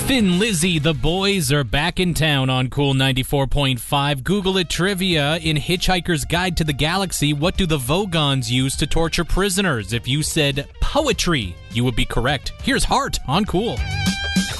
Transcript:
Thin Lizzy, the boys are back in town on Cool 94.5. Google it trivia. In Hitchhiker's Guide to the Galaxy, what do the Vogons use to torture prisoners? If you said poetry, you would be correct. Here's Heart on Cool.